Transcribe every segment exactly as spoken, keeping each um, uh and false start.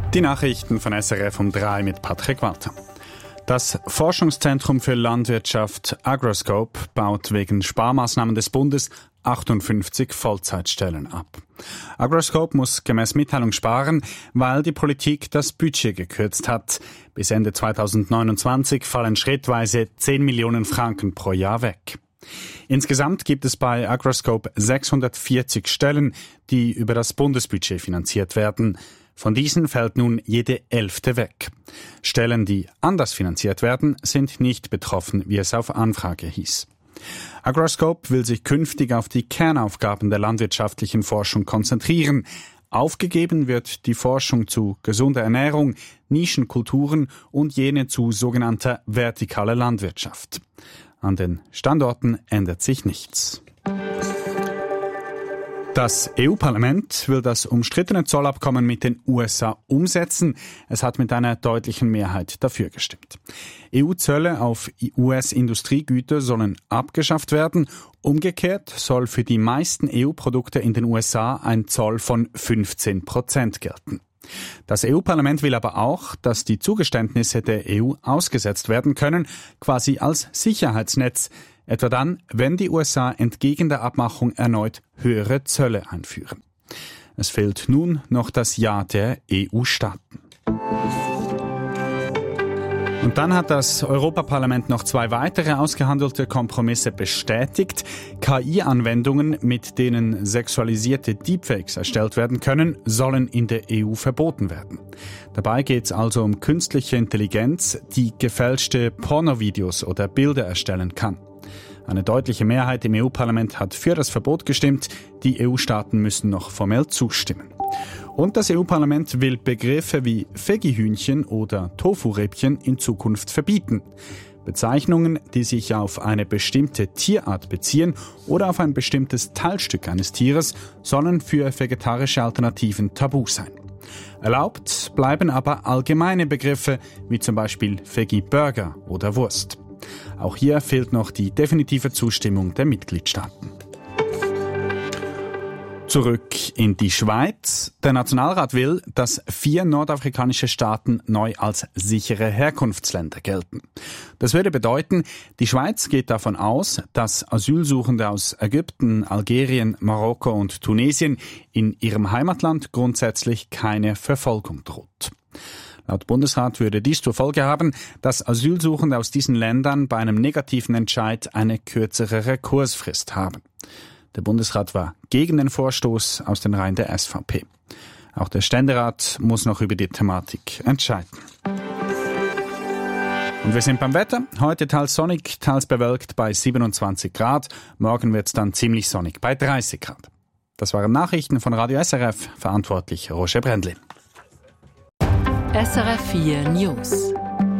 Die Nachrichten von S R F um drei mit Patrick Walter. Das Forschungszentrum für Landwirtschaft Agroscope baut wegen Sparmaßnahmen des Bundes achtundfünfzig Vollzeitstellen ab. Agroscope muss gemäß Mitteilung sparen, weil die Politik das Budget gekürzt hat. Bis Ende zweitausendneunundzwanzig fallen schrittweise zehn Millionen Franken pro Jahr weg. Insgesamt gibt es bei Agroscope sechshundertvierzig Stellen, die über das Bundesbudget finanziert werden. Von diesen fällt nun jede elfte weg. Stellen, die anders finanziert werden, sind nicht betroffen, wie es auf Anfrage hieß. Agroscope will sich künftig auf die Kernaufgaben der landwirtschaftlichen Forschung konzentrieren. Aufgegeben wird die Forschung zu gesunder Ernährung, Nischenkulturen und jene zu sogenannter vertikaler Landwirtschaft. An den Standorten ändert sich nichts. Das E U-Parlament will das umstrittene Zollabkommen mit den U S A umsetzen. Es hat mit einer deutlichen Mehrheit dafür gestimmt. E U-Zölle auf U S-Industriegüter sollen abgeschafft werden. Umgekehrt soll für die meisten E U-Produkte in den U S A ein Zoll von fünfzehn Prozent gelten. Das E U-Parlament will aber auch, dass die Zugeständnisse der E U ausgesetzt werden können, quasi als Sicherheitsnetz. Etwa dann, wenn die U S A entgegen der Abmachung erneut höhere Zölle einführen. Es fehlt nun noch das Ja der E U-Staaten. Und dann hat das Europaparlament noch zwei weitere ausgehandelte Kompromisse bestätigt. K I-Anwendungen, mit denen sexualisierte Deepfakes erstellt werden können, sollen in der E U verboten werden. Dabei geht es also um künstliche Intelligenz, die gefälschte Pornovideos oder Bilder erstellen kann. Eine deutliche Mehrheit im E U-Parlament hat für das Verbot gestimmt. Die E U-Staaten müssen noch formell zustimmen. Und das E U-Parlament will Begriffe wie Veggie-Hühnchen oder Tofu-Rippchen in Zukunft verbieten. Bezeichnungen, die sich auf eine bestimmte Tierart beziehen oder auf ein bestimmtes Teilstück eines Tieres, sollen für vegetarische Alternativen tabu sein. Erlaubt bleiben aber allgemeine Begriffe wie zum Beispiel Veggie-Burger oder Wurst. Auch hier fehlt noch die definitive Zustimmung der Mitgliedstaaten. Zurück in die Schweiz. Der Nationalrat will, dass vier nordafrikanische Staaten neu als sichere Herkunftsländer gelten. Das würde bedeuten, die Schweiz geht davon aus, dass Asylsuchende aus Ägypten, Algerien, Marokko und Tunesien in ihrem Heimatland grundsätzlich keine Verfolgung droht. Laut Bundesrat würde dies zur Folge haben, dass Asylsuchende aus diesen Ländern bei einem negativen Entscheid eine kürzere Rekursfrist haben. Der Bundesrat war gegen den Vorstoß aus den Reihen der S V P. Auch der Ständerat muss noch über die Thematik entscheiden. Und wir sind beim Wetter. Heute teils sonnig, teils bewölkt bei siebenundzwanzig Grad. Morgen wird es dann ziemlich sonnig bei dreißig Grad. Das waren Nachrichten von Radio S R F, verantwortlich Roger Brändli. S R F vier News.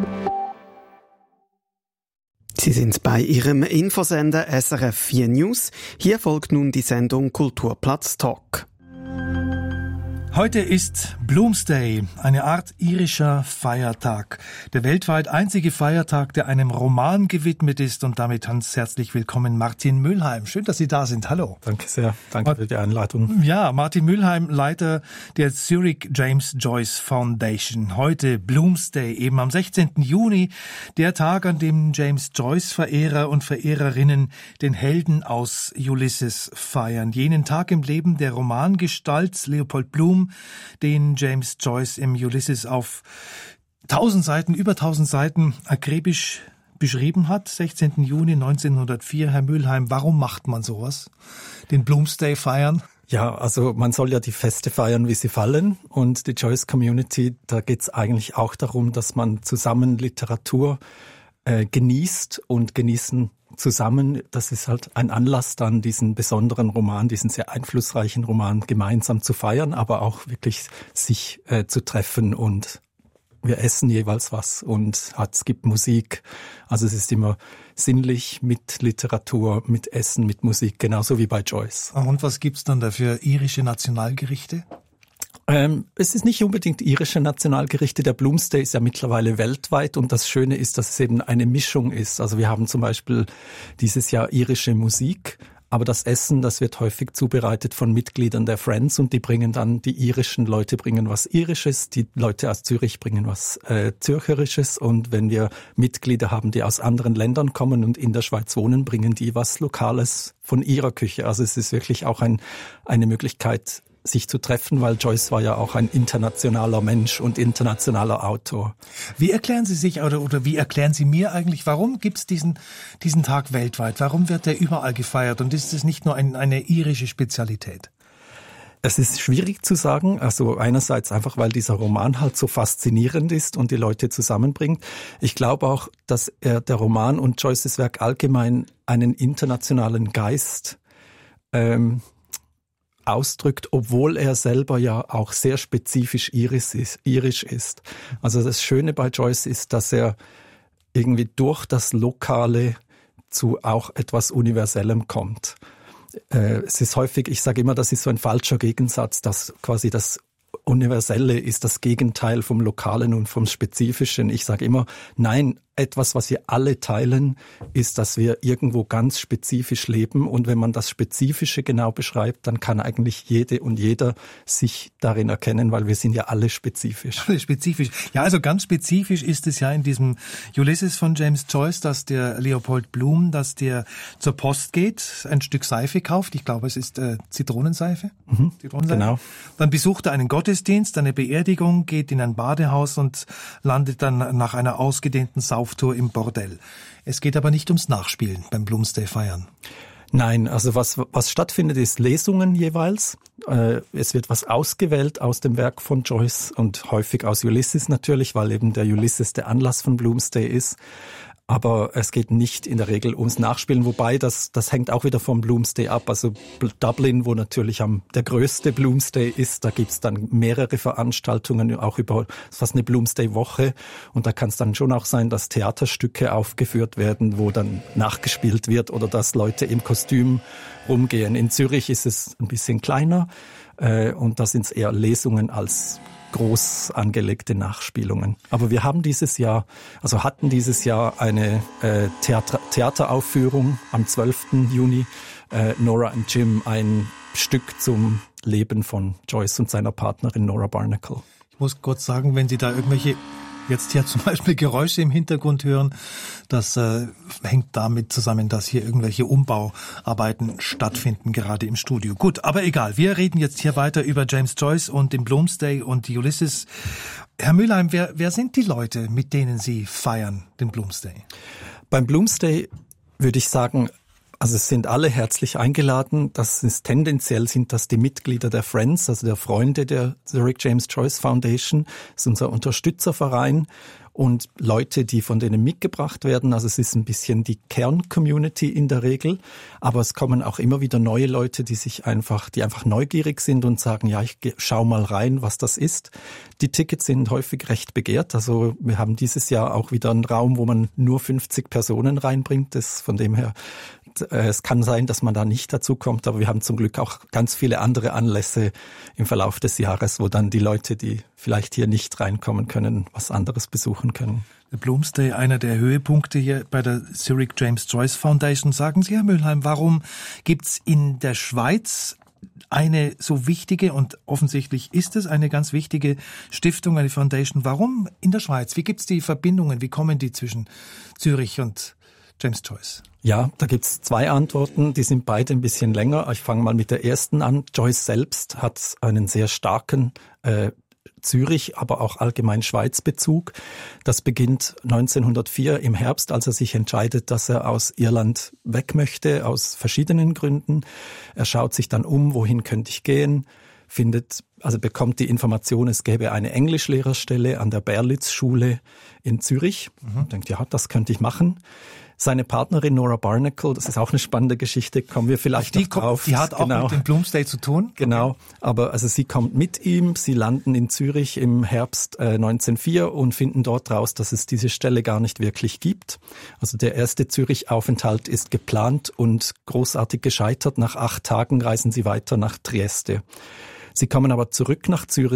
Sie sind bei Ihrem Infosender S R F vier News. Hier folgt nun die Sendung Kulturplatz Talk. Heute ist Bloomsday, eine Art irischer Feiertag. Der weltweit einzige Feiertag, der einem Roman gewidmet ist. Und damit ganz herzlich willkommen Martin Mühlheim. Schön, dass Sie da sind. Hallo. Danke sehr. Danke für die Einleitung. Ja, Martin Mühlheim, Leiter der Zurich James Joyce Foundation. Heute Bloomsday, eben am sechzehnten Juni, der Tag, an dem James Joyce-Verehrer und Verehrerinnen den Helden aus Ulysses feiern. Jenen Tag im Leben der Romangestalt Leopold Bloom, den James Joyce im Ulysses auf tausend Seiten, über tausend Seiten akribisch beschrieben hat. sechzehnten Juni neunzehnhundertvier. Herr Mühlheim, warum macht man sowas? Den Bloomsday feiern? Ja, also man soll ja die Feste feiern, wie sie fallen. Und die Joyce Community, da geht es eigentlich auch darum, dass man zusammen Literatur äh, genießt und genießen zusammen. Das ist halt ein Anlass, dann diesen besonderen Roman, diesen sehr einflussreichen Roman gemeinsam zu feiern, aber auch wirklich sich äh, zu treffen, und wir essen jeweils was und hat, es gibt Musik. Also es ist immer sinnlich mit Literatur, mit Essen, mit Musik, genauso wie bei Joyce. Und was gibt's dann da für irische Nationalgerichte? Ähm, es ist nicht unbedingt irische Nationalgerichte. Der Bloomsday ist ja mittlerweile weltweit, und das Schöne ist, dass es eben eine Mischung ist. Also wir haben zum Beispiel dieses Jahr irische Musik, Aber das Essen, das wird häufig zubereitet von Mitgliedern der Friends und die bringen dann, die irischen Leute bringen was Irisches, die Leute aus Zürich bringen was äh, Zürcherisches und wenn wir Mitglieder haben, die aus anderen Ländern kommen und in der Schweiz wohnen, bringen die was Lokales von ihrer Küche. Also es ist wirklich auch ein, eine Möglichkeit, sich zu treffen, weil Joyce war ja auch ein internationaler Mensch und internationaler Autor. Wie erklären Sie sich oder, oder wie erklären Sie mir eigentlich, warum gibt es diesen, diesen Tag weltweit? Warum wird der überall gefeiert und ist es nicht nur ein, eine irische Spezialität? Es ist schwierig zu sagen, also einerseits einfach, weil dieser Roman halt so faszinierend ist und die Leute zusammenbringt. Ich glaube auch, dass er, der Roman und Joyces Werk allgemein einen internationalen Geist ähm, ausdrückt, obwohl er selber ja auch sehr spezifisch irisch ist, irisch ist. Also das Schöne bei Joyce ist, dass er irgendwie durch das Lokale zu auch etwas Universellem kommt. Äh, es ist häufig, ich sage immer, das ist so ein falscher Gegensatz, dass quasi das Universelle ist das Gegenteil vom Lokalen und vom Spezifischen. Ich sage immer, nein, etwas, was wir alle teilen, ist, dass wir irgendwo ganz spezifisch leben. Und wenn man das Spezifische genau beschreibt, dann kann eigentlich jede und jeder sich darin erkennen, weil wir sind ja alle spezifisch. Alle spezifisch. Ja, also ganz spezifisch ist es ja in diesem Ulysses von James Joyce, dass der Leopold Bloom, dass der zur Post geht, ein Stück Seife kauft. Ich glaube, es ist äh, Zitronenseife. Mhm, Zitronenseife. Genau. Dann besucht er einen Gottesdienst, eine Beerdigung, geht in ein Badehaus und landet dann nach einer ausgedehnten Sauf Tour im Bordell. Es geht aber nicht ums Nachspielen beim Bloomsday feiern. Nein, also was was stattfindet, ist Lesungen jeweils. Äh, es wird was ausgewählt aus dem Werk von Joyce und häufig aus Ulysses natürlich, weil eben der Ulysses der Anlass von Bloomsday ist. Aber es geht nicht in der Regel ums Nachspielen, wobei das das hängt auch wieder vom Bloomsday ab. Also Dublin, wo natürlich am der größte Bloomsday ist, da gibt's dann mehrere Veranstaltungen, auch über fast eine Bloomsday-Woche. Und da kann es dann schon auch sein, dass Theaterstücke aufgeführt werden, wo dann nachgespielt wird oder dass Leute im Kostüm rumgehen. In Zürich ist es ein bisschen kleiner äh, und da sind es eher Lesungen als groß angelegte Nachspielungen. Aber wir haben dieses Jahr, also hatten dieses Jahr eine äh, Theater, Theateraufführung am zwölften Juni. Äh, Nora und Jim, ein Stück zum Leben von Joyce und seiner Partnerin Nora Barnacle. Ich muss kurz sagen, wenn Sie da irgendwelche jetzt hier zum Beispiel Geräusche im Hintergrund hören, das äh, hängt damit zusammen, dass hier irgendwelche Umbauarbeiten stattfinden, gerade im Studio. Gut, aber egal, wir reden jetzt hier weiter über James Joyce und den Bloomsday und die Ulysses. Herr Mülheim, wer, wer sind die Leute, mit denen Sie feiern, den Bloomsday? Beim Bloomsday würde ich sagen, also es sind alle herzlich eingeladen. Das ist tendenziell sind das die Mitglieder der Friends, also der Freunde der Zurich James Joyce Foundation. Das ist unser Unterstützerverein und Leute, die von denen mitgebracht werden. Also es ist ein bisschen die Kern-Community in der Regel, aber es kommen auch immer wieder neue Leute, die sich einfach, die einfach neugierig sind und sagen, ja, ich schau mal rein, was das ist. Die Tickets sind häufig recht begehrt. Also wir haben dieses Jahr auch wieder einen Raum, wo man nur fünfzig Personen reinbringt. Das von dem her. Es kann sein, dass man da nicht dazu kommt, aber wir haben zum Glück auch ganz viele andere Anlässe im Verlauf des Jahres, wo dann die Leute, die vielleicht hier nicht reinkommen können, was anderes besuchen können. Der Bloomsday, einer der Höhepunkte hier bei der Zurich James Joyce Foundation. Sagen Sie, Herr Mülheim, warum gibt's in der Schweiz eine so wichtige, und offensichtlich ist es eine ganz wichtige Stiftung, eine Foundation. Warum in der Schweiz? Wie gibt's die Verbindungen? Wie kommen die zwischen Zürich und James Joyce? Ja, da gibt's zwei Antworten, die sind beide ein bisschen länger. Ich fange mal mit der ersten an. Joyce selbst hat einen sehr starken äh, Zürich, aber auch allgemein Schweiz-Bezug. Das beginnt neunzehnhundertvier im Herbst, als er sich entscheidet, dass er aus Irland weg möchte, aus verschiedenen Gründen. Er schaut sich dann um, wohin könnte ich gehen, findet, also bekommt die Information, es gäbe eine Englischlehrerstelle an der Berlitz-Schule in Zürich. Mhm. Denkt, ja, das könnte ich machen. Seine Partnerin Nora Barnacle, das ist auch eine spannende Geschichte, kommen wir vielleicht die noch drauf. Die hat auch genau. mit dem Bloomsday zu tun? Genau, aber also sie kommt mit ihm, sie landen in Zürich im Herbst äh, neunzehnhundertvier und finden dort raus, dass es diese Stelle gar nicht wirklich gibt. Also der erste Zürich-Aufenthalt ist geplant und großartig gescheitert. Nach acht Tagen reisen sie weiter nach Trieste. Sie kommen aber zurück nach Zürich,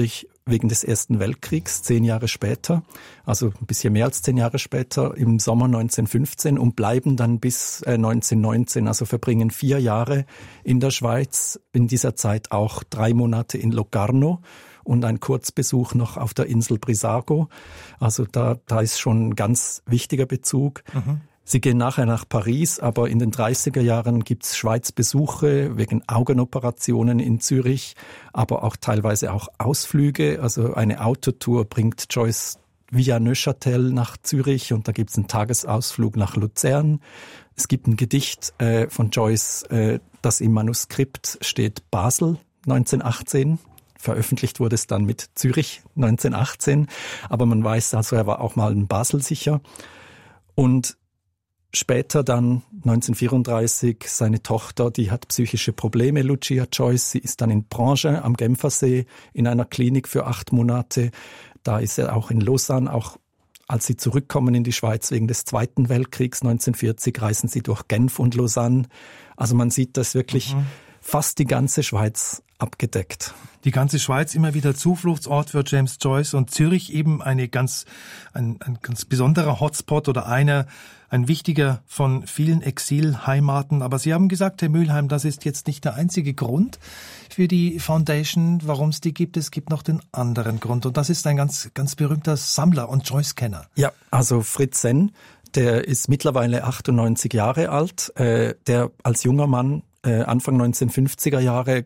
wegen des Ersten Weltkriegs, zehn Jahre später, also ein bisschen mehr als zehn Jahre später, im Sommer neunzehnhundertfünfzehn und bleiben dann bis neunzehnhundertneunzehn, also verbringen vier Jahre in der Schweiz, in dieser Zeit auch drei Monate in Locarno und ein Kurzbesuch noch auf der Insel Brissago. Also da, da ist schon ein ganz wichtiger Bezug. Mhm. Sie gehen nachher nach Paris, aber in den dreißiger Jahren gibt's Schweizbesuche wegen Augenoperationen in Zürich, aber auch teilweise auch Ausflüge. Also eine Autotour bringt Joyce via Neuchâtel nach Zürich und da gibt's einen Tagesausflug nach Luzern. Es gibt ein Gedicht äh, von Joyce, äh, das im Manuskript steht Basel neunzehnhundertachtzehn. Veröffentlicht wurde es dann mit Zürich neunzehnhundertachtzehn. Aber man weiß also, er war auch mal in Basel sicher. Und später dann neunzehnhundertvierunddreißig seine Tochter, die hat psychische Probleme, Lucia Joyce. Sie ist dann in Branche am Genfersee in einer Klinik für acht Monate. Da ist er auch in Lausanne, auch als sie zurückkommen in die Schweiz wegen des Zweiten Weltkriegs neunzehnhundertvierzig, reisen sie durch Genf und Lausanne. Also man sieht das wirklich mhm. fast die ganze Schweiz abgedeckt. Die ganze Schweiz immer wieder Zufluchtsort für James Joyce und Zürich eben eine ganz, ein, ein ganz besonderer Hotspot oder einer, ein wichtiger von vielen Exilheimaten. Aber Sie haben gesagt, Herr Mülheim, das ist jetzt nicht der einzige Grund für die Foundation, warum es die gibt. Es gibt noch den anderen Grund und das ist ein ganz, ganz berühmter Sammler und Joyce-Kenner. Ja, also Fritz Senn, der ist mittlerweile achtundneunzig Jahre alt, äh, der als junger Mann äh, Anfang neunzehnhundertfünfziger Jahre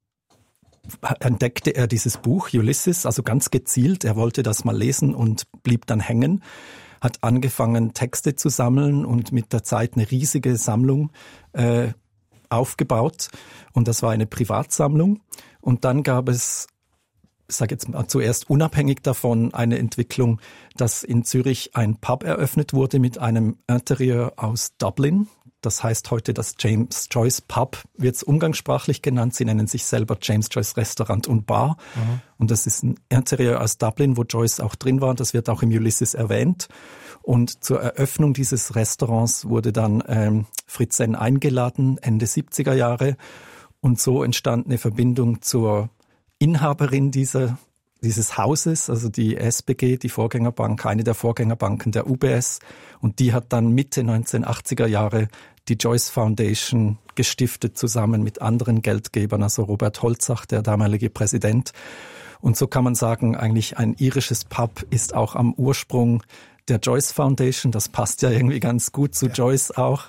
entdeckte er dieses Buch Ulysses, also ganz gezielt. Er wollte das mal lesen und blieb dann hängen, hat angefangen, Texte zu sammeln und mit der Zeit eine riesige Sammlung äh, aufgebaut. Und das war eine Privatsammlung. Und dann gab es, ich sage jetzt mal zuerst unabhängig davon, eine Entwicklung, dass in Zürich ein Pub eröffnet wurde mit einem Interieur aus Dublin. Das heißt heute das James Joyce Pub, wird es umgangssprachlich genannt. Sie nennen sich selber James Joyce Restaurant und Bar. Mhm. Und das ist ein Interieur aus Dublin, wo Joyce auch drin war. Das wird auch im Ulysses erwähnt. Und zur Eröffnung dieses Restaurants wurde dann ähm, Fritz Senn eingeladen, Ende siebziger Jahre. Und so entstand eine Verbindung zur Inhaberin dieser dieses Hauses, also die S B G, die Vorgängerbank, eine der Vorgängerbanken der U B S. Und die hat dann Mitte neunzehnhundertachtziger Jahre die Joyce Foundation gestiftet, zusammen mit anderen Geldgebern, also Robert Holzach, der damalige Präsident. Und so kann man sagen, eigentlich ein irisches Pub ist auch am Ursprung der Joyce Foundation. Das passt ja irgendwie ganz gut zu ja. Joyce auch.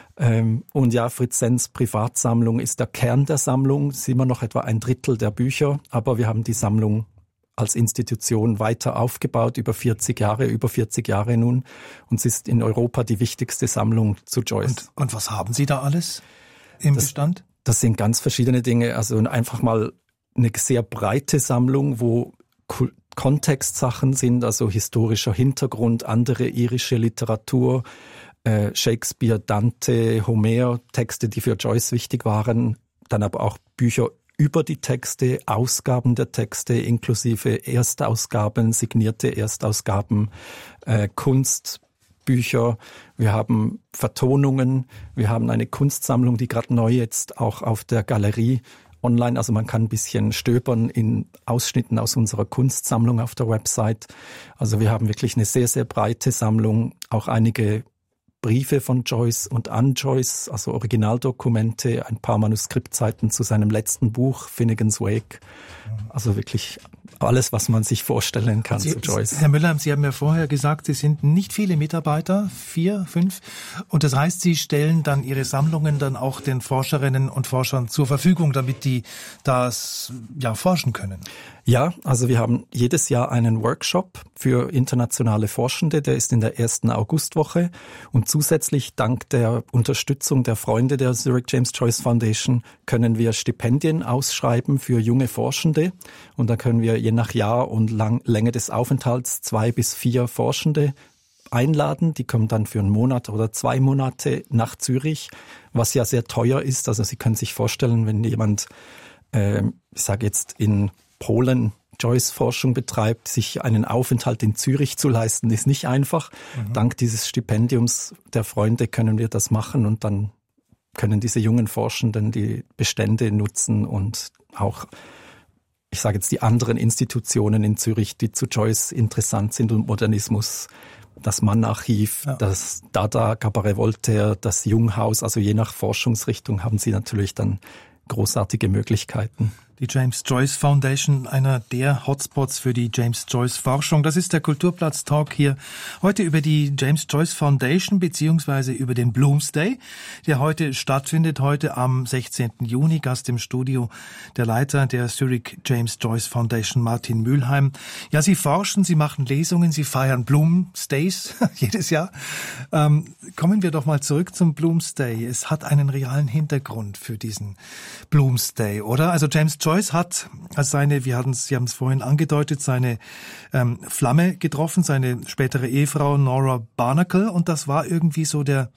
Und ja, Fritz Senns Privatsammlung ist der Kern der Sammlung. Es ist immer noch etwa ein Drittel der Bücher, aber wir haben die Sammlung als Institution weiter aufgebaut, über vierzig Jahre, über vierzig Jahre nun. Und es ist in Europa die wichtigste Sammlung zu Joyce. Und, und was haben Sie da alles im das, Bestand? Das sind ganz verschiedene Dinge. Also einfach mal eine sehr breite Sammlung, wo K- Kontextsachen sind, also historischer Hintergrund, andere irische Literatur, äh, Shakespeare, Dante, Homer, Texte, die für Joyce wichtig waren, dann aber auch Bücher über die Texte, Ausgaben der Texte, inklusive Erstausgaben, signierte Erstausgaben, äh, Kunstbücher. Wir haben Vertonungen. Wir haben eine Kunstsammlung, die gerade neu jetzt auch auf der Galerie online, also man kann ein bisschen stöbern in Ausschnitten aus unserer Kunstsammlung auf der Website. Also wir haben wirklich eine sehr, sehr breite Sammlung, auch einige Briefe von Joyce und an Joyce, also Originaldokumente, ein paar Manuskriptseiten zu seinem letzten Buch, Finnegan's Wake. Also wirklich alles, was man sich vorstellen kann Sie, zu Joyce. Herr Müller, Sie haben ja vorher gesagt, Sie sind nicht viele Mitarbeiter, vier, fünf. Und das heißt, Sie stellen dann Ihre Sammlungen dann auch den Forscherinnen und Forschern zur Verfügung, damit die das ja forschen können. Ja, also wir haben jedes Jahr einen Workshop für internationale Forschende, der ist in der ersten Augustwoche. Und zusätzlich, dank der Unterstützung der Freunde der Zurich James Joyce Foundation, können wir Stipendien ausschreiben für junge Forschende. Und da können wir je nach Jahr und Lang- Länge des Aufenthalts zwei bis vier Forschende einladen. Die kommen dann für einen Monat oder zwei Monate nach Zürich, was ja sehr teuer ist. Also Sie können sich vorstellen, wenn jemand, äh, ich sage jetzt in Polen Joyce-Forschung betreibt, sich einen Aufenthalt in Zürich zu leisten, ist nicht einfach. Mhm. Dank dieses Stipendiums der Freunde können wir das machen und dann können diese jungen Forschenden die Bestände nutzen und auch ich sage jetzt die anderen Institutionen in Zürich, die zu Joyce interessant sind und Modernismus, das Mann-Archiv, ja. das Dada, Cabaret Voltaire, das Junghaus, also je nach Forschungsrichtung haben Sie natürlich dann großartige Möglichkeiten. Die James Joyce Foundation, einer der Hotspots für die James Joyce Forschung. Das ist der Kulturplatz Talk hier heute über die James Joyce Foundation beziehungsweise über den Bloomsday, der heute stattfindet, heute am sechzehnten Juni. Gast im Studio der Leiter der Zurich James Joyce Foundation, Martin Mülheim. Ja, Sie forschen, Sie machen Lesungen, Sie feiern Bloomsdays jedes Jahr. Ähm, kommen wir doch mal zurück zum Bloomsday. Es hat einen realen Hintergrund für diesen Bloomsday, oder? Also James Joyce hat als seine, wir hatten, Sie haben es vorhin angedeutet, seine ähm, Flamme getroffen, seine spätere Ehefrau Nora Barnacle, und das war irgendwie so der,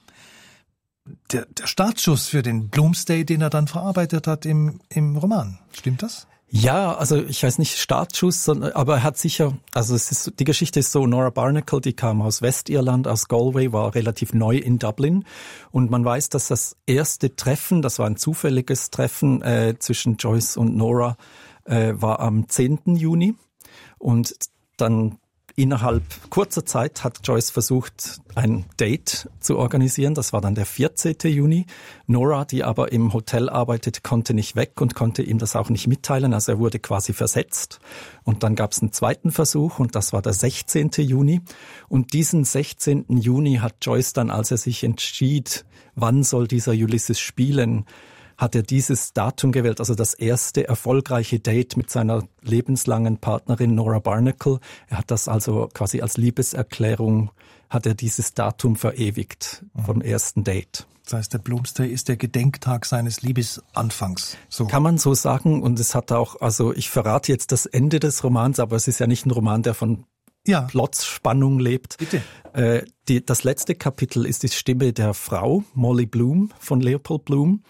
der, der Startschuss für den Bloomsday, den er dann verarbeitet hat im, im Roman. Stimmt das? Ja, also ich weiß nicht Startschuss, sondern, aber er hat sicher, also es ist, die Geschichte ist so, Nora Barnacle, die kam aus Westirland, aus Galway, war relativ neu in Dublin, und man weiß, dass das erste Treffen, das war ein zufälliges Treffen äh, zwischen Joyce und Nora, äh, war am zehnten Juni, und dann innerhalb kurzer Zeit hat Joyce versucht, ein Date zu organisieren. Das war dann der vierzehnten Juni. Nora, die aber im Hotel arbeitet, konnte nicht weg und konnte ihm das auch nicht mitteilen. Also er wurde quasi versetzt. Und dann gab es einen zweiten Versuch, und das war der sechzehnten Juni. Und diesen sechzehnten Juni hat Joyce dann, als er sich entschied, wann soll dieser Ulysses spielen, hat er dieses Datum gewählt, also das erste erfolgreiche Date mit seiner lebenslangen Partnerin Nora Barnacle. Er hat das also quasi als Liebeserklärung, hat er dieses Datum verewigt vom ersten Date. Das heißt, der Bloomsday ist der Gedenktag seines Liebesanfangs. So. Kann man so sagen, und es hat auch, also ich verrate jetzt das Ende des Romans, aber es ist ja nicht ein Roman, der von ja. Plotsspannung lebt. Bitte. Äh, die, das letzte Kapitel ist die Stimme der Frau, Molly Bloom von Leopold Bloom.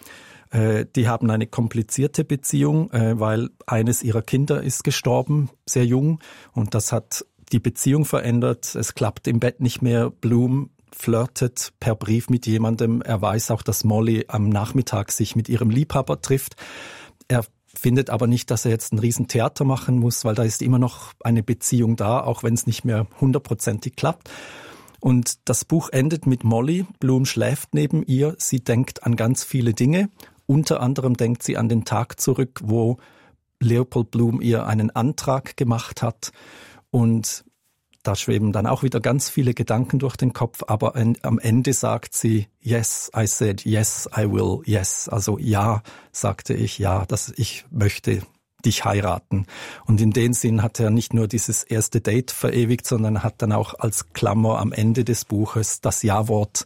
Die haben eine komplizierte Beziehung, weil eines ihrer Kinder ist gestorben, sehr jung, und das hat die Beziehung verändert. Es klappt im Bett nicht mehr. Bloom flirtet per Brief mit jemandem. Er weiß auch, dass Molly am Nachmittag sich mit ihrem Liebhaber trifft. Er findet aber nicht, dass er jetzt ein Riesentheater machen muss, weil da ist immer noch eine Beziehung da, auch wenn es nicht mehr hundertprozentig klappt. Und das Buch endet mit Molly. Bloom schläft neben ihr. Sie denkt an ganz viele Dinge. Unter anderem denkt sie an den Tag zurück, wo Leopold Bloom ihr einen Antrag gemacht hat, und da schweben dann auch wieder ganz viele Gedanken durch den Kopf, aber ein, am Ende sagt sie, yes, I said, yes, I will, yes. Also ja, sagte ich, ja, dass ich möchte dich heiraten. Und in dem Sinn hat er nicht nur dieses erste Date verewigt, sondern hat dann auch als Klammer am Ende des Buches das Ja-Wort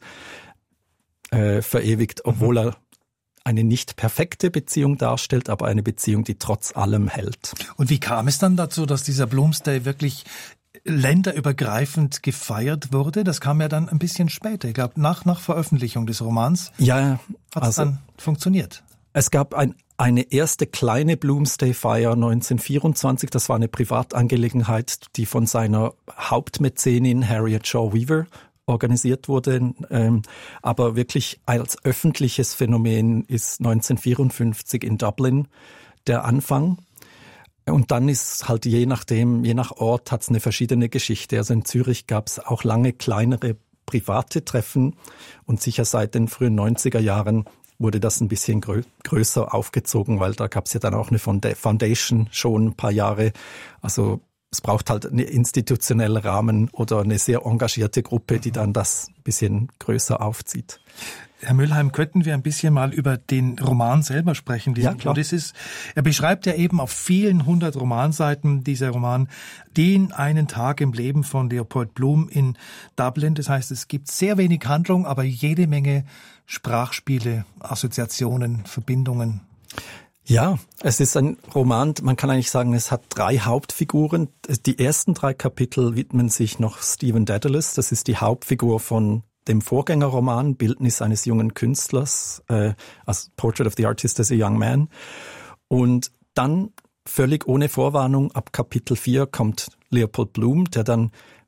äh, verewigt, obwohl er eine nicht perfekte Beziehung darstellt, aber eine Beziehung, die trotz allem hält. Und wie kam es dann dazu, dass dieser Bloomsday wirklich länderübergreifend gefeiert wurde? Das kam ja dann ein bisschen später. Ich glaube, nach, nach Veröffentlichung des Romans ja, hat es also, dann funktioniert. Es gab ein, eine erste kleine Bloomsday-Feier neunzehnhundertvierundzwanzig. Das war eine Privatangelegenheit, die von seiner Hauptmäzenin Harriet Shaw Weaver organisiert wurde, ähm, aber wirklich als öffentliches Phänomen ist neunzehnhundertvierundfünfzig in Dublin der Anfang. Und dann ist halt je nachdem, je nach Ort hat es eine verschiedene Geschichte. Also in Zürich gab es auch lange kleinere private Treffen, und sicher seit den frühen neunziger Jahren wurde das ein bisschen grö- größer aufgezogen, weil da gab es ja dann auch eine Foundation schon ein paar Jahre. Also es braucht halt einen institutionellen Rahmen oder eine sehr engagierte Gruppe, die dann das ein bisschen größer aufzieht. Herr Mülheim, könnten wir ein bisschen mal über den Roman selber sprechen, diesen ja, klar. Odysseus? Er beschreibt ja eben auf vielen hundert Romanseiten, dieser Roman, den einen Tag im Leben von Leopold Bloom in Dublin. Das heißt, es gibt sehr wenig Handlung, aber jede Menge Sprachspiele, Assoziationen, Verbindungen. Ja, es ist ein Roman, man kann eigentlich sagen, es hat drei Hauptfiguren. Die ersten drei Kapitel widmen sich noch Stephen Dedalus, das ist die Hauptfigur von dem Vorgängerroman, Bildnis eines jungen Künstlers, äh, als Portrait of the Artist as a Young Man. Und dann, völlig ohne Vorwarnung, ab Kapitel vier kommt Leopold Bloom, der dann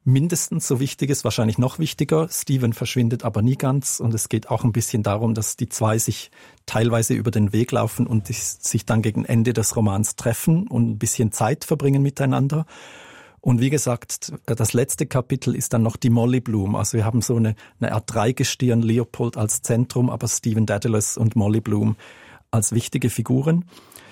mindestens so wichtig ist, wahrscheinlich noch wichtiger. Stephen verschwindet aber nie ganz und es geht auch ein bisschen darum, dass die zwei sich teilweise über den Weg laufen und sich dann gegen Ende des Romans treffen und ein bisschen Zeit verbringen miteinander. Und wie gesagt, das letzte Kapitel ist dann noch die Molly Bloom. Also wir haben so eine, eine Art Dreigestirn, Leopold als Zentrum, aber Stephen Dedalus und Molly Bloom als wichtige Figuren.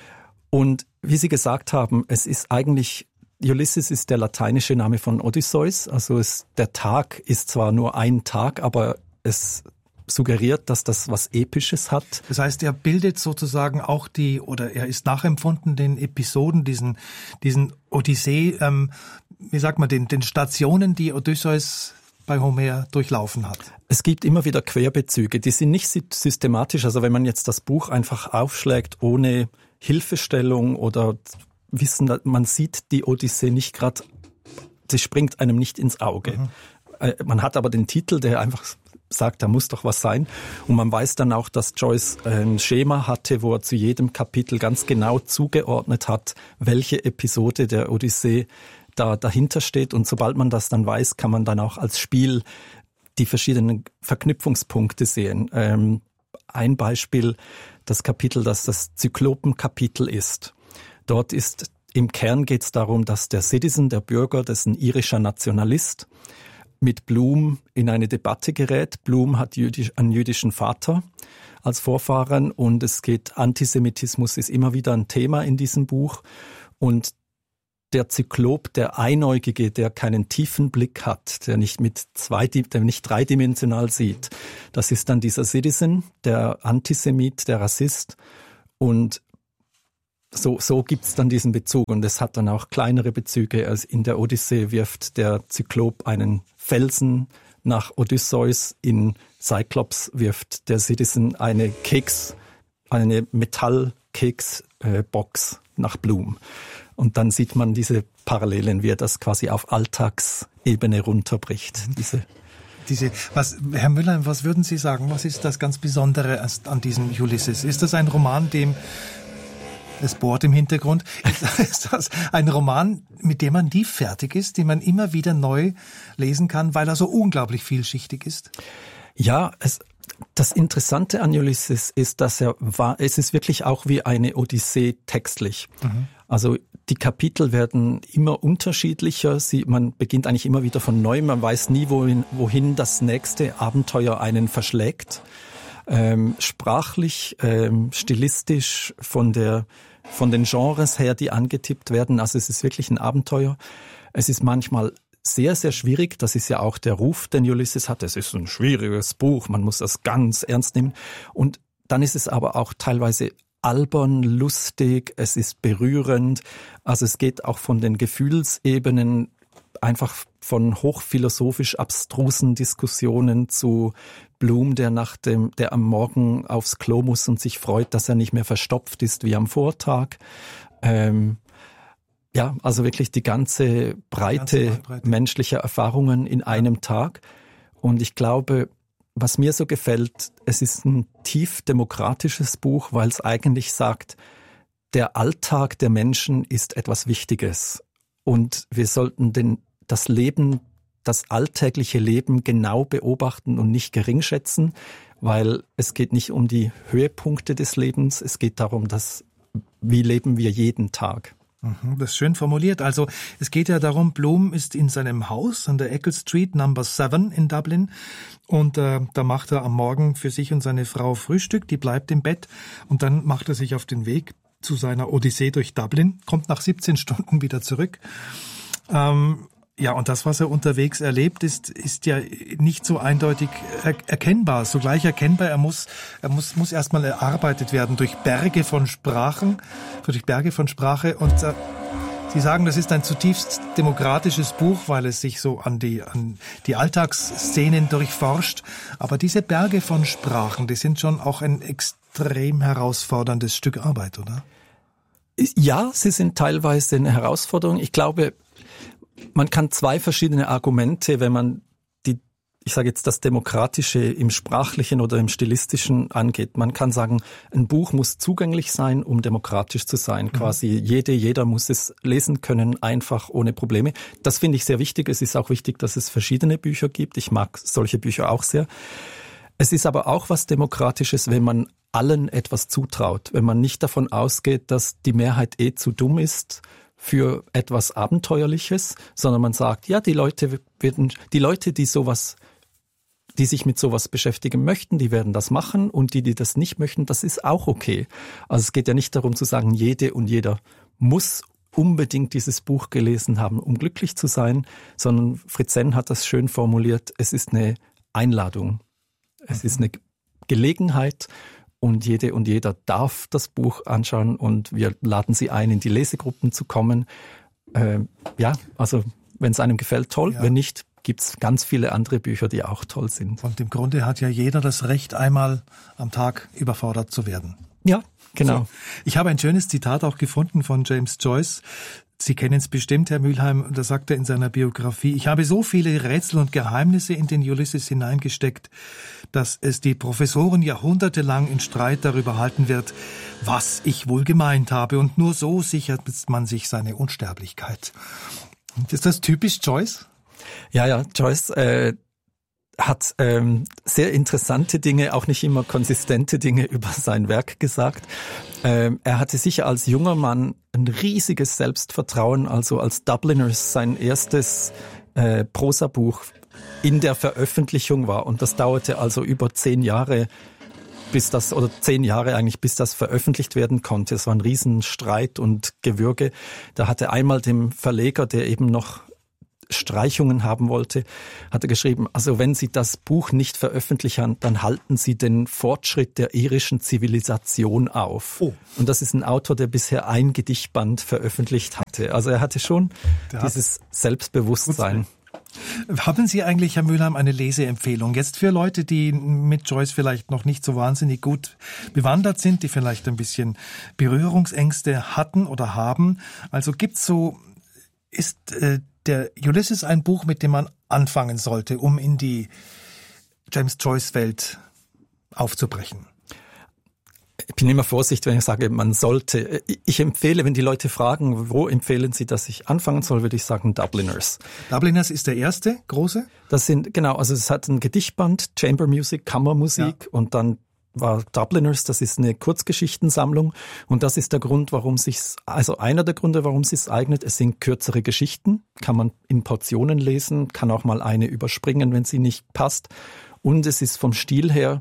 Und wie Sie gesagt haben, es ist eigentlich, Ulysses ist der lateinische Name von Odysseus. Also es, der Tag ist zwar nur ein Tag, aber es suggeriert, dass das was Episches hat. Das heißt, er bildet sozusagen auch die, oder er ist nachempfunden den Episoden, diesen, diesen Odyssee, ähm, wie sagt man, den, den Stationen, die Odysseus bei Homer durchlaufen hat. Es gibt immer wieder Querbezüge, die sind nicht systematisch. Also wenn man jetzt das Buch einfach aufschlägt ohne Hilfestellung oder Wissen, man sieht die Odyssee nicht gerade, sie springt einem nicht ins Auge. Mhm. Man hat aber den Titel, der einfach sagt, da muss doch was sein. Und man weiß dann auch, dass Joyce ein Schema hatte, wo er zu jedem Kapitel ganz genau zugeordnet hat, welche Episode der Odyssee da dahinter steht. Und sobald man das dann weiß, kann man dann auch als Spiel die verschiedenen Verknüpfungspunkte sehen. Ähm, ein Beispiel, das Kapitel, das das Zyklopenkapitel ist. Dort ist, im Kern geht es darum, dass der Citizen, der Bürger, das ist ein irischer Nationalist, mit Bloom in eine Debatte gerät. Bloom hat jüdisch, einen jüdischen Vater als Vorfahren und es geht, Antisemitismus ist immer wieder ein Thema in diesem Buch. Und der Zyklop, der Einäugige, der keinen tiefen Blick hat, der nicht mit zwei, der nicht dreidimensional sieht, das ist dann dieser Citizen, der Antisemit, der Rassist. Und So, so gibt's dann diesen Bezug und es hat dann auch kleinere Bezüge. Also in der Odyssee wirft der Zyklop einen Felsen nach Odysseus, in Cyclops wirft der Citizen eine Keks, eine Metall-Keks-Box nach Bloom. Und dann sieht man diese Parallelen, wie er das quasi auf Alltagsebene runterbricht. Diese Diese, was, Herr Müller, was würden Sie sagen? Was ist das ganz Besondere an diesem Ulysses? Ist das ein Roman, dem Es bohrt im Hintergrund. Ist das ein Roman, mit dem man nie fertig ist, den man immer wieder neu lesen kann, weil er so unglaublich vielschichtig ist? Ja, es, das Interessante an Ulysses ist, dass er war, es ist wirklich auch wie eine Odyssee textlich. Mhm. Also die Kapitel werden immer unterschiedlicher. Sie, man beginnt eigentlich immer wieder von neu. Man weiß nie, wohin, wohin das nächste Abenteuer einen verschlägt. Ähm, sprachlich, ähm, stilistisch, von der, von den Genres her, die angetippt werden. Also es ist wirklich ein Abenteuer. Es ist manchmal sehr, sehr schwierig. Das ist ja auch der Ruf, den Ulysses hat. Es ist ein schwieriges Buch. Man muss das ganz ernst nehmen. Und dann ist es aber auch teilweise albern, lustig. Es ist berührend. Also es geht auch von den Gefühlsebenen einfach von hochphilosophisch abstrusen Diskussionen zu Bloom, der nach dem, der am Morgen aufs Klo muss und sich freut, dass er nicht mehr verstopft ist wie am Vortag. Ähm, ja, also wirklich die ganze Breite, ganze Breite menschlicher Erfahrungen in einem ja. Tag. Und ich glaube, was mir so gefällt, es ist ein tief demokratisches Buch, weil es eigentlich sagt, der Alltag der Menschen ist etwas Wichtiges. Und wir sollten den, das Leben, das alltägliche Leben genau beobachten und nicht geringschätzen, weil es geht nicht um die Höhepunkte des Lebens, es geht darum, dass, wie leben wir jeden Tag. Das ist schön formuliert. Also es geht ja darum, Bloom ist in seinem Haus an der Eccles Street, Number seven in Dublin. Und äh, da macht er am Morgen für sich und seine Frau Frühstück, die bleibt im Bett. Und dann macht er sich auf den Weg zu seiner Odyssee durch Dublin, kommt nach siebzehn Stunden wieder zurück. Ähm, ja, und das, was er unterwegs erlebt, ist, ist ja nicht so eindeutig er- erkennbar. Sogleich erkennbar, er muss, er muss, muss erstmal erarbeitet werden durch Berge von Sprachen, durch Berge von Sprache. Und äh, Sie sagen, das ist ein zutiefst demokratisches Buch, weil es sich so an die, an die Alltagsszenen durchforscht. Aber diese Berge von Sprachen, die sind schon auch ein extrem herausforderndes Stück Arbeit, oder? Ja, sie sind teilweise eine Herausforderung. Ich glaube, man kann zwei verschiedene Argumente, wenn man die ich sage jetzt, das Demokratische im Sprachlichen oder im Stilistischen angeht. Man kann sagen, ein Buch muss zugänglich sein, um demokratisch zu sein. Mhm. Quasi jede, jeder muss es lesen können, einfach, ohne Probleme. Das finde ich sehr wichtig. Es ist auch wichtig, dass es verschiedene Bücher gibt. Ich mag solche Bücher auch sehr. Es ist aber auch was Demokratisches, wenn man allen etwas zutraut. Wenn man nicht davon ausgeht, dass die Mehrheit eh zu dumm ist für etwas Abenteuerliches, sondern man sagt, ja, die Leute werden, die Leute, die sowas die sich mit sowas beschäftigen möchten, die werden das machen und die, die das nicht möchten, das ist auch okay. Also es geht ja nicht darum zu sagen, jede und jeder muss unbedingt dieses Buch gelesen haben, um glücklich zu sein, sondern Fritz Senn hat das schön formuliert, es ist eine Einladung, es ist eine Gelegenheit und jede und jeder darf das Buch anschauen und wir laden Sie ein, in die Lesegruppen zu kommen. Äh, ja, also wenn es einem gefällt, toll, ja. Wenn nicht, gibt es ganz viele andere Bücher, die auch toll sind. Und im Grunde hat ja jeder das Recht, einmal am Tag überfordert zu werden. Ja, genau. So. Ich habe ein schönes Zitat auch gefunden von James Joyce. Sie kennen es bestimmt, Herr Mülheim, da sagt er in seiner Biografie, ich habe so viele Rätsel und Geheimnisse in den Ulysses hineingesteckt, dass es die Professoren jahrhundertelang in Streit darüber halten wird, was ich wohl gemeint habe. Und nur so sichert man sich seine Unsterblichkeit. Ist das typisch Joyce? Ja, ja, Joyce äh, hat ähm, sehr interessante Dinge, auch nicht immer konsistente Dinge über sein Werk gesagt. Ähm, er hatte sicher als junger Mann ein riesiges Selbstvertrauen, also als Dubliners sein erstes äh, Prosabuch in der Veröffentlichung war. Und das dauerte also über zehn Jahre, bis das, oder zehn Jahre eigentlich, bis das veröffentlicht werden konnte. Es war ein Riesenstreit und Gewürge. Da hatte einmal dem Verleger, der eben noch Streichungen haben wollte, hat er geschrieben, also wenn Sie das Buch nicht veröffentlichen, dann halten Sie den Fortschritt der irischen Zivilisation auf. Oh. Und das ist ein Autor, der bisher ein Gedichtband veröffentlicht hatte. Also er hatte schon der dieses Selbstbewusstsein. Haben Sie eigentlich, Herr Mülheim, eine Leseempfehlung jetzt für Leute, die mit Joyce vielleicht noch nicht so wahnsinnig gut bewandert sind, die vielleicht ein bisschen Berührungsängste hatten oder haben? Also gibt's so, ist äh, der Ulysses ein Buch, mit dem man anfangen sollte, um in die James Joyce-Welt aufzubrechen? Ich bin immer vorsichtig, wenn ich sage, man sollte. Ich empfehle, wenn die Leute fragen, wo empfehlen Sie, dass ich anfangen soll, würde ich sagen Dubliners. Dubliners ist der erste große? Das sind, genau, also es hat ein Gedichtband, Chamber Music, Kammermusik ja. Und dann war Dubliners, das ist eine Kurzgeschichtensammlung und das ist der Grund, warum sich's, also einer der Gründe, warum es sich eignet. Es sind kürzere Geschichten, kann man in Portionen lesen, kann auch mal eine überspringen, wenn sie nicht passt. Und es ist vom Stil her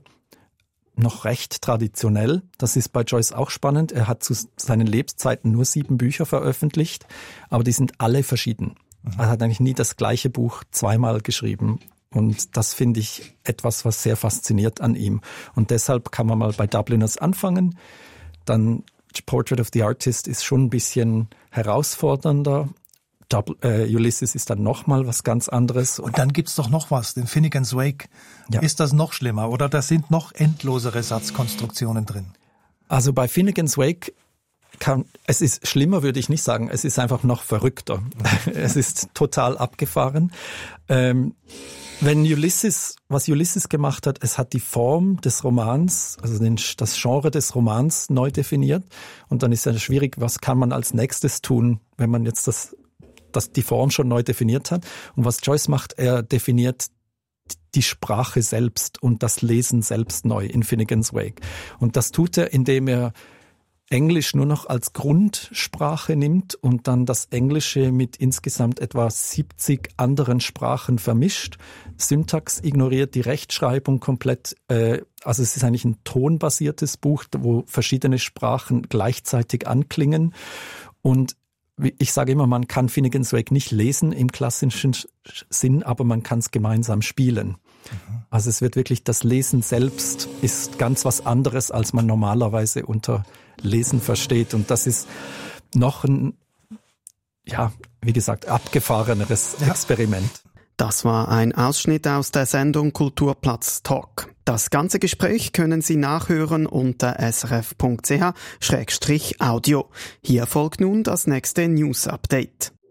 noch recht traditionell. Das ist bei Joyce auch spannend. Er hat zu seinen Lebzeiten nur sieben Bücher veröffentlicht, aber die sind alle verschieden. Er hat eigentlich nie das gleiche Buch zweimal geschrieben. Und das finde ich etwas, was sehr fasziniert an ihm. Und deshalb kann man mal bei Dubliners anfangen. Dann Portrait of the Artist ist schon ein bisschen herausfordernder. Double, äh, Ulysses ist dann nochmal was ganz anderes. Und dann gibt's doch noch was, den Finnegan's Wake. Ja. Ist das noch schlimmer oder da sind noch endlosere Satzkonstruktionen drin? Also bei Finnegan's Wake kann, es ist schlimmer, würde ich nicht sagen. Es ist einfach noch verrückter. Es ist total abgefahren. Ähm, Wenn Ulysses, was Ulysses gemacht hat, es hat die Form des Romans, also den, das Genre des Romans neu definiert. Und dann ist ja schwierig, was kann man als nächstes tun, wenn man jetzt das, das die Form schon neu definiert hat. Und was Joyce macht, er definiert die Sprache selbst und das Lesen selbst neu in Finnegan's Wake. Und das tut er, indem er Englisch nur noch als Grundsprache nimmt und dann das Englische mit insgesamt etwa siebzig anderen Sprachen vermischt. Syntax ignoriert, die Rechtschreibung komplett. Äh, also es ist eigentlich ein tonbasiertes Buch, wo verschiedene Sprachen gleichzeitig anklingen. Und ich sage immer, man kann Finnegan's Wake nicht lesen im klassischen Sinn, aber man kann es gemeinsam spielen. Mhm. Also es wird wirklich, das Lesen selbst ist ganz was anderes, als man normalerweise unter Lesen versteht. Und das ist noch ein, ja, wie gesagt, abgefahreneres ja. Experiment. Das war ein Ausschnitt aus der Sendung Kulturplatz Talk. Das ganze Gespräch können Sie nachhören unter s r f punkt c h slash audio. Hier folgt nun das nächste News Update.